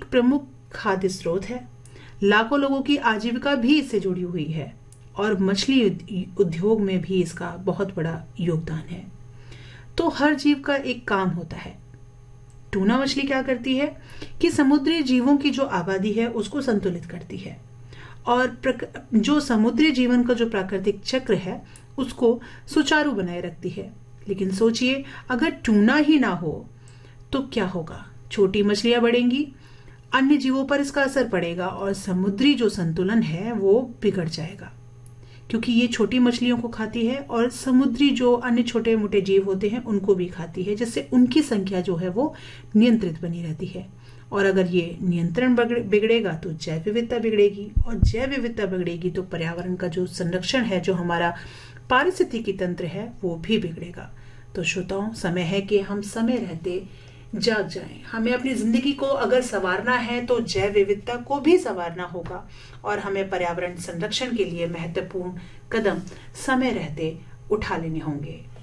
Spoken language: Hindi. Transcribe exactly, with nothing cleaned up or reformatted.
प्रमुख खाद्य स्रोत है। लाखों लोगों की आजीविका भी इससे जुड़ी हुई है और मछली उद्योग में भी इसका बहुत बड़ा योगदान है। तो हर जीव का एक काम होता है। टूना मछली क्या करती है कि समुद्री जीवों की जो आबादी है उसको संतुलित करती है और जो समुद्री जीवन का जो प्राकृतिक चक्र है उसको सुचारू बनाए रखती है। लेकिन सोचिए, अगर टूना ही ना हो तो क्या होगा? छोटी मछलियां बढ़ेंगी, अन्य जीवों पर इसका असर पड़ेगा और समुद्री जो संतुलन है वो बिगड़ जाएगा, क्योंकि ये छोटी मछलियों को खाती है और समुद्री जो अन्य छोटे मोटे जीव होते हैं उनको भी खाती है, जिससे उनकी संख्या जो है वो नियंत्रित बनी रहती है। और अगर ये नियंत्रण बिगड़ेगा तो जैव विविधता बिगड़ेगी, और जैव विविधता बिगड़ेगी तो पर्यावरण का जो संरक्षण है, जो हमारा पारिस्थितिकी तंत्र है, वो भी बिगड़ेगा। तो श्रोताओं, समय है कि हम समय रहते जाग जाएं। हमें अपनी जिंदगी को अगर संवारना है तो जैव विविधता को भी संवारना होगा और हमें पर्यावरण संरक्षण के लिए महत्वपूर्ण कदम समय रहते उठा लेने होंगे।